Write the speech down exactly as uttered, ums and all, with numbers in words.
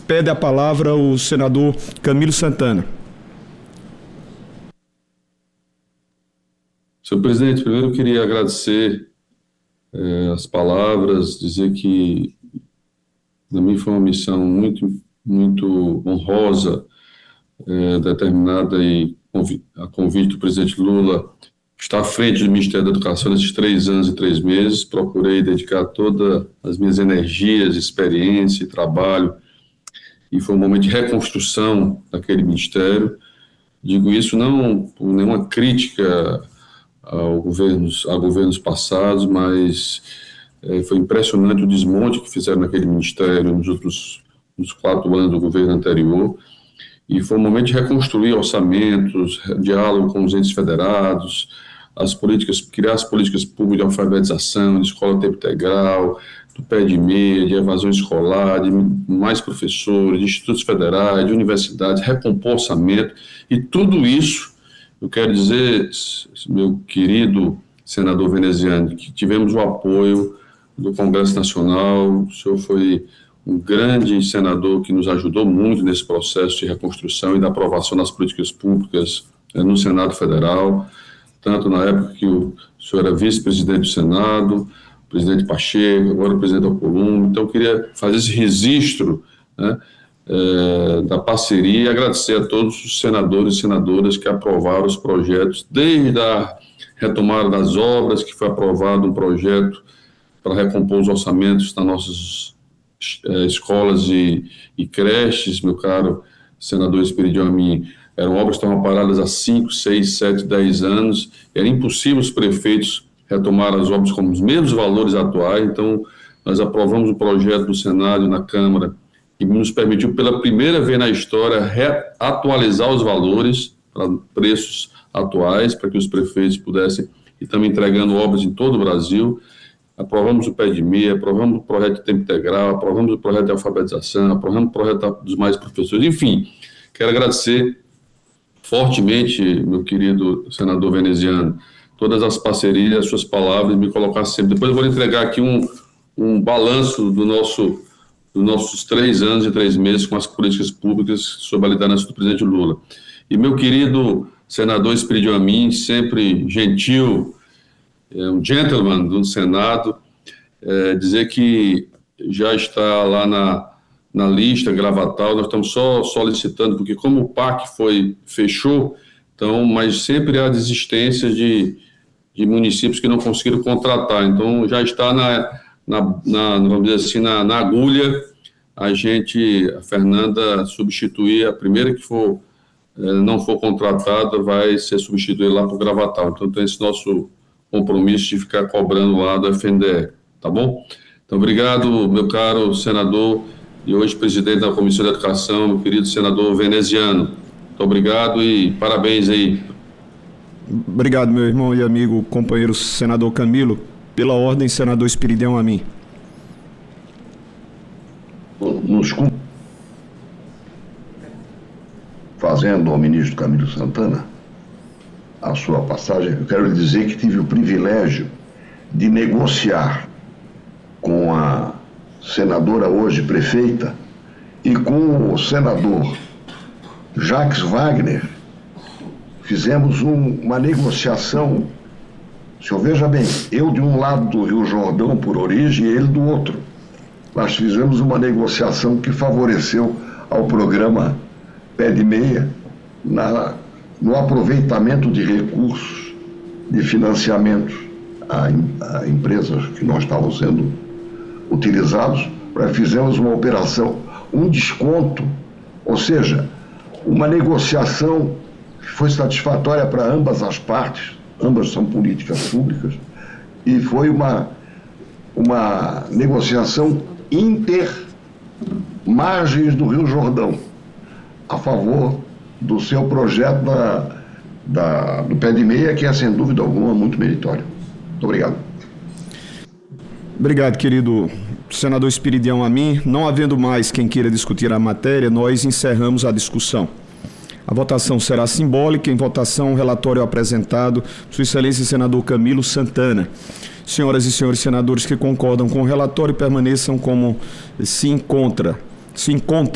Pede a palavra o senador Camilo Santana. Senhor presidente, primeiro eu queria agradecer eh, as palavras, dizer que para mim foi uma missão muito, muito honrosa, eh, determinada e a convite do presidente Lula estar à frente do Ministério da Educação nesses três anos e três meses. Procurei dedicar todas as minhas energias, experiência e trabalho, e foi um momento de reconstrução daquele ministério. Digo isso não por nenhuma crítica ao governos, a governos passados, mas é, foi impressionante o desmonte que fizeram naquele ministério nos outros nos quatro anos do governo anterior, e foi um momento de reconstruir orçamentos, diálogo com os entes federados, as políticas, criar as políticas públicas de alfabetização, de escola tempo integral, do pé de meia, de evasão escolar, de mais professores, de institutos federais, de universidades, recompor orçamento, e tudo isso. Eu quero dizer, meu querido senador veneziano, que tivemos o apoio do Congresso Nacional. O senhor foi um grande senador que nos ajudou muito nesse processo de reconstrução e da aprovação das políticas públicas eh, no Senado Federal, tanto na época que o senhor era vice-presidente do Senado, o presidente Pacheco, agora o presidente Alcolumbre. Então, eu queria fazer esse registro, né, É, da parceria, e agradecer a todos os senadores e senadoras que aprovaram os projetos, desde a retomada das obras, que foi aprovado um projeto para recompor os orçamentos das nossas é, escolas e, e creches, meu caro senador Esperidião Amin. Eram obras que estavam paradas há cinco, seis, sete, dez anos, era impossível os prefeitos retomar as obras com os mesmos valores atuais. Então nós aprovamos o projeto do Senado e na Câmara, que nos permitiu, pela primeira vez na história, atualizar os valores para preços atuais, para que os prefeitos pudessem, e estamos entregando obras em todo o Brasil. Aprovamos o pé de meia, aprovamos o projeto de tempo integral, aprovamos o projeto de alfabetização, aprovamos o projeto dos mais professores. Enfim, quero agradecer fortemente, meu querido senador veneziano, todas as parcerias, as suas palavras, me colocar sempre. Depois eu vou entregar aqui um, um balanço do nosso... dos nossos três anos e três meses com as políticas públicas sob a liderança do presidente Lula. E meu querido senador Esperidião Amin, sempre gentil, é, um gentleman do Senado, é, dizer que já está lá na, na lista Gravatal. Nós estamos só solicitando, porque como o P A C foi, fechou, então, mas sempre há desistência de, de municípios que não conseguiram contratar, então já está na... Na, na, vamos dizer assim, na, na agulha, a gente, a Fernanda, substituir, a primeira que for, eh, não for contratada, vai ser substituída lá para o Gravatal. Então, tem esse nosso compromisso de ficar cobrando lá do F N D E, tá bom? Então, obrigado, meu caro senador, e hoje presidente da Comissão de Educação, meu querido senador veneziano. Muito obrigado e parabéns aí. Obrigado, meu irmão e amigo, companheiro senador Camilo. Pela ordem, senador Esperidião Amin. Nos fazendo ao ministro Camilo Santana a sua passagem, eu quero lhe dizer que tive o privilégio de negociar com a senadora hoje prefeita e com o senador Jacques Wagner. Fizemos um, uma negociação. O senhor veja bem, eu de um lado do Rio Jordão por origem e ele do outro. Nós fizemos uma negociação que favoreceu ao programa Pé de Meia na, no aproveitamento de recursos de financiamento a, a empresas que não estavam sendo utilizados. Nós fizemos uma operação, um desconto, ou seja, uma negociação que foi satisfatória para ambas as partes. Ambas são políticas públicas, e foi uma, uma negociação inter margens do Rio Jordão, a favor do seu projeto da, da, do Pé de Meia, que é, sem dúvida alguma, muito meritório. Muito obrigado. Obrigado, querido senador Esperidião Amin. Não havendo mais quem queira discutir a matéria, nós encerramos a discussão. A votação será simbólica. Em votação, o relatório apresentado por Sua Excelência senador Camilo Santana. Senhoras e senhores senadores que concordam com o relatório permaneçam como se encontra, se encontra.